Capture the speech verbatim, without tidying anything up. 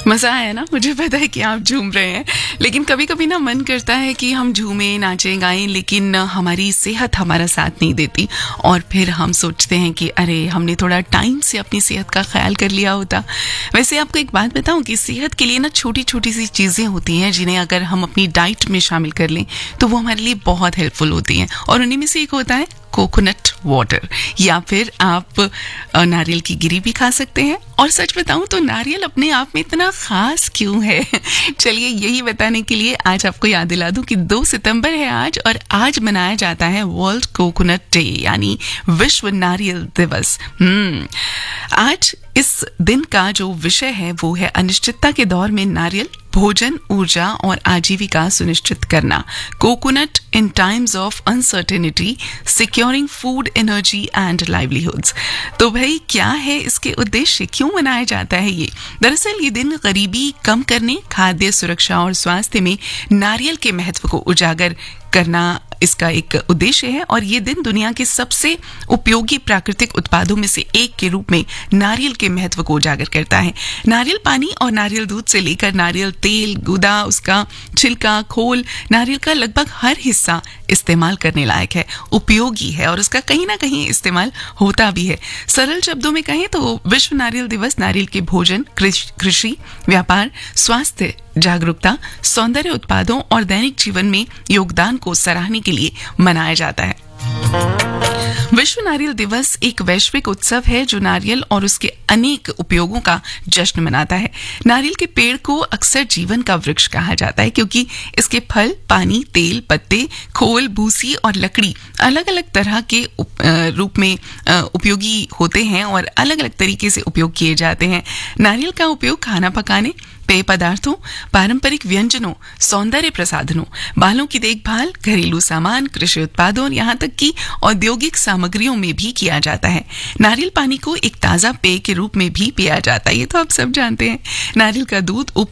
मजा आया ना? मुझे पता है कि आप झूम रहे हैं, लेकिन कभी कभी ना मन करता है कि हम झूमें, नाचें, गाएं, लेकिन हमारी सेहत हमारा साथ नहीं देती और फिर हम सोचते हैं कि अरे हमने थोड़ा टाइम से अपनी सेहत का ख्याल कर लिया होता। वैसे आपको एक बात बताऊं कि सेहत के लिए ना छोटी छोटी सी चीजें होती हैं जिन्हें अगर हम अपनी डाइट में शामिल कर लें तो वो हमारे लिए बहुत हेल्पफुल होती हैं, और उन्हीं में से एक होता है कोकोनट वाटर, या फिर आप नारियल की गिरी भी खा सकते हैं। और सच बताऊं तो नारियल अपने आप में इतना खास क्यों है, चलिए यही बताने के लिए आज आपको याद दिला दूं कि दो सितंबर है आज, और आज मनाया जाता है वर्ल्ड कोकोनट डे, यानी विश्व नारियल दिवस। हम्म आज इस दिन का जो विषय है वो है अनिश्चितता के दौर में नारियल भोजन, ऊर्जा और आजीविका सुनिश्चित करना। Coconut in times of uncertainty, securing food, energy and livelihoods. तो भाई क्या है इसके उद्देश्य, क्यों मनाया जाता है ये? दरअसल ये दिन गरीबी कम करने, खाद्य सुरक्षा और स्वास्थ्य में नारियल के महत्व को उजागर करना इसका एक उद्देश्य है, और ये दिन दुनिया के सबसे उपयोगी प्राकृतिक उत्पादों में से एक के रूप में नारियल के महत्व को उजागर करता है। नारियल पानी और नारियल दूध से लेकर नारियल तेल, गुदा, उसका छिलका, खोल, नारियल का लगभग हर हिस्सा इस्तेमाल करने लायक है, उपयोगी है, और उसका कहीं ना कहीं इस्तेमाल होता भी है। सरल शब्दों में कहें तो विश्व नारियल दिवस नारियल के भोजन, कृषि, व्यापार, स्वास्थ्य जागरूकता, सौंदर्य उत्पादों और दैनिक जीवन में योगदान को सराहने के लिए मनाया जाता है। विश्व नारियल दिवस एक वैश्विक उत्सव है जो नारियल और उसके अनेक उपयोगों का जश्न मनाता है। नारियल के पेड़ को अक्सर जीवन का वृक्ष कहा जाता है क्योंकि इसके फल, पानी, तेल, पत्ते, खोल, भूसी और लकड़ी अलग अलग तरह के रूप में उपयोगी होते हैं और अलग अलग तरीके से उपयोग किए जाते हैं। नारियल का उपयोग खाना पकाने, पेय पदार्थों, पारंपरिक व्यंजनों, सौंदर्य प्रसाधनों, बालों की देखभाल, घरेलू सामान, कृषि उत्पादों, यहाँ तक कि औद्योगिक सामग्रियों में भी किया जाता है। नारियल पानी को एक ताजा पेय के रूप में भी पिया जाता है, ये तो आप सब जानते हैं। नारियल का दूध